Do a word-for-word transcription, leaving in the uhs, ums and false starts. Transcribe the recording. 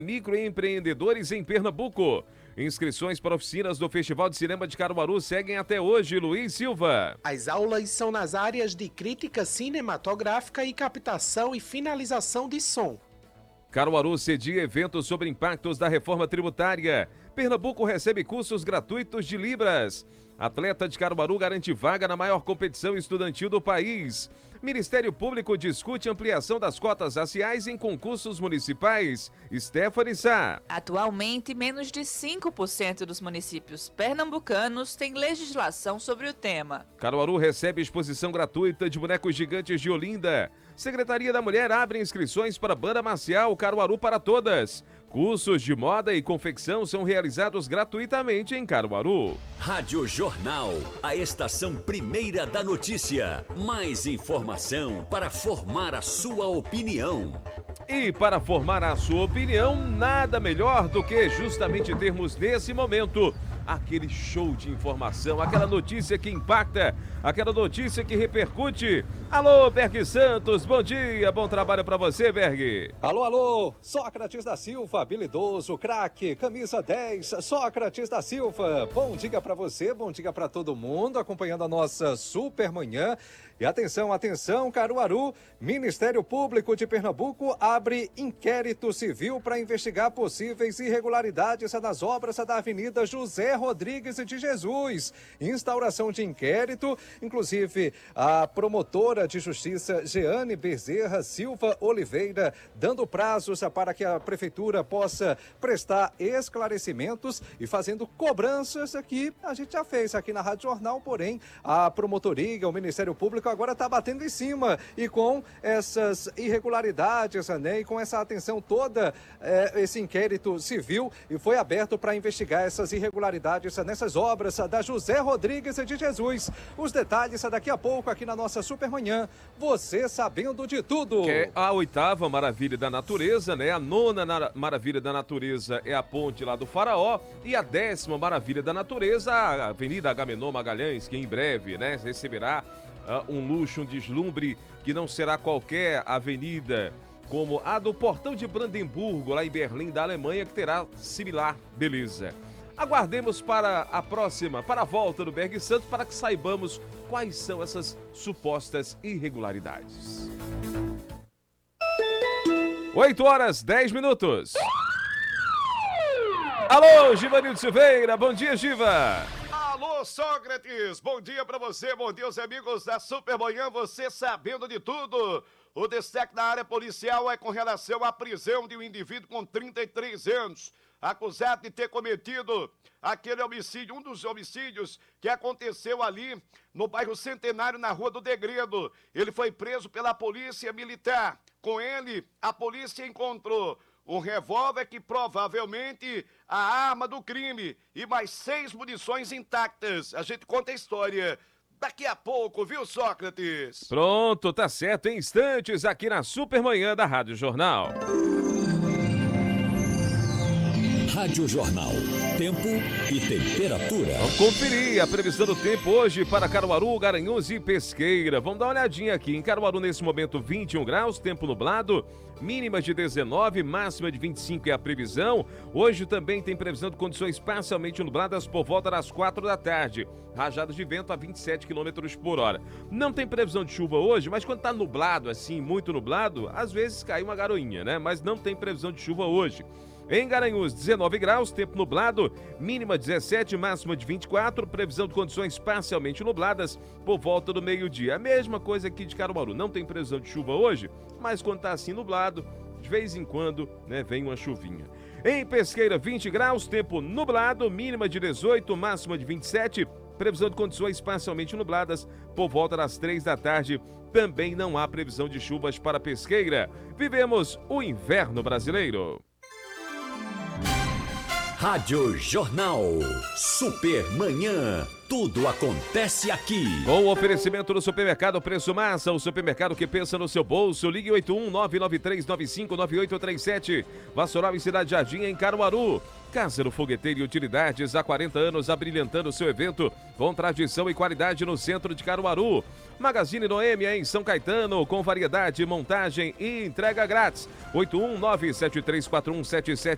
Microempreendedores em Pernambuco. Inscrições para oficinas do Festival de Cinema de Caruaru seguem até hoje. Luiz Silva. As aulas são nas áreas de crítica cinematográfica e captação e finalização de som. Caruaru cedia eventos sobre impactos da reforma tributária. Pernambuco recebe cursos gratuitos de Libras. Atleta de Caruaru garante vaga na maior competição estudantil do país. Ministério Público discute ampliação das cotas raciais em concursos municipais. Stephanie Sá. Atualmente, menos de cinco por cento dos municípios pernambucanos têm legislação sobre o tema. Caruaru recebe exposição gratuita de bonecos gigantes de Olinda. Secretaria da Mulher abre inscrições para Banda Marcial Caruaru para Todas. Cursos de moda e confecção são realizados gratuitamente em Caruaru. Rádio Jornal, a estação primeira da notícia. Mais informação para formar a sua opinião. E para formar a sua opinião, nada melhor do que justamente termos nesse momento aquele show de informação, aquela notícia que impacta, aquela notícia que repercute. Alô, Berg Santos, bom dia, bom trabalho para você, Berg. Alô, alô, Sócrates da Silva, habilidoso, craque, camisa dez, Sócrates da Silva. Bom dia para você, bom dia para todo mundo, acompanhando a nossa super manhã. E atenção, atenção, Caruaru, Ministério Público de Pernambuco abre inquérito civil para investigar possíveis irregularidades nas obras da Avenida José Rodrigues de Jesus. Instauração de inquérito, inclusive a promotora de justiça Jeane Bezerra Silva Oliveira, dando prazos para que a prefeitura possa prestar esclarecimentos e fazendo cobranças aqui. A gente já fez aqui na Rádio Jornal, porém a promotoria, o Ministério Público agora está batendo em cima e com essas irregularidades, né, e com essa atenção toda, é, esse inquérito civil e foi aberto para investigar essas irregularidades nessas obras da José Rodrigues de Jesus. Os detalhes daqui a pouco aqui na nossa Supermanhã, você sabendo de tudo. Que é a oitava maravilha da natureza, né? A nona na- maravilha da natureza é a ponte lá do Faraó e a décima maravilha da natureza, a Avenida Agamenon Magalhães, que em breve, né, receberá uh, um luxo, um deslumbre que não será qualquer avenida como a do Portão de Brandemburgo, lá em Berlim, da Alemanha, que terá similar beleza. Aguardemos para a próxima, para a volta do Berg Santos, para que saibamos quais são essas supostas irregularidades. oito horas, dez minutos. Alô, Givanildo Silveira, bom dia, Giva. Alô, Sócrates, bom dia pra você, bom dia aos amigos da Supermanhã, você sabendo de tudo. O destaque da área policial é com relação à prisão de um indivíduo com trinta e três anos, acusado de ter cometido aquele homicídio, um dos homicídios que aconteceu ali no bairro Centenário, na Rua do Degredo. Ele foi preso pela polícia militar. Com ele, a polícia encontrou um revólver que provavelmente a arma do crime e mais seis munições intactas. A gente conta a história daqui a pouco, viu, Sócrates? Pronto, tá certo, em instantes aqui na Supermanhã da Rádio Jornal. Rádio Jornal, tempo e temperatura. Vamos conferir a previsão do tempo hoje para Caruaru, Garanhuns e Pesqueira. Vamos dar uma olhadinha aqui. Em Caruaru, nesse momento, vinte e um graus, tempo nublado, mínima de dezenove, máxima de vinte e cinco é a previsão. Hoje também tem previsão de condições parcialmente nubladas por volta das quatro da tarde. Rajadas de vento a vinte e sete quilômetros por hora. Não tem previsão de chuva hoje, mas quando tá nublado, assim, muito nublado, às vezes cai uma garoinha, né? Mas não tem previsão de chuva hoje. Em Garanhuns, dezenove graus, tempo nublado, mínima dezessete, máxima de vinte e quatro, previsão de condições parcialmente nubladas por volta do meio-dia. A mesma coisa aqui de Caruaru, não tem previsão de chuva hoje, mas quando tá assim nublado, de vez em quando, né, vem uma chuvinha. Em Pesqueira, vinte graus, tempo nublado, mínima de dezoito, máxima de vinte e sete, previsão de condições parcialmente nubladas por volta das três da tarde. Também não há previsão de chuvas para Pesqueira. Vivemos o inverno brasileiro. Rádio Jornal, Supermanhã, tudo acontece aqui. Com o oferecimento do Supermercado Preço Massa, o supermercado que pensa no seu bolso, ligue oito um nove nove três nove cinco nove oito três sete. Vassoural em Cidade Jardim, em Caruaru. Casa do Fogueteiro e Utilidades, há quarenta anos abrilhantando seu evento com tradição e qualidade no centro de Caruaru. Magazine Noêmia em São Caetano, com variedade, montagem e entrega grátis. oito um nove sete três quatro um sete sete